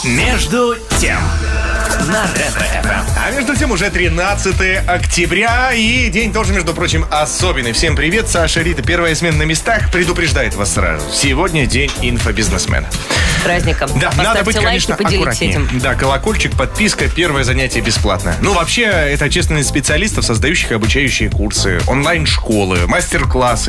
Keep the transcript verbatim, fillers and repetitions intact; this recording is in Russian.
Между тем на Ретро-ФМ. А между тем уже тринадцатое октября. И день тоже, между прочим, особенный. Всем привет, Саша, Рита. Первая смена на местах предупреждает вас сразу. Сегодня день инфобизнесмена. С праздником. Да, Поставьте надо быть, лайк конечно, и поделитесь аккуратнее. этим. Да, колокольчик, подписка, первое занятие бесплатно. Ну, вообще, это ответственность специалистов, создающих и обучающие курсы, онлайн-школы, мастер-классы.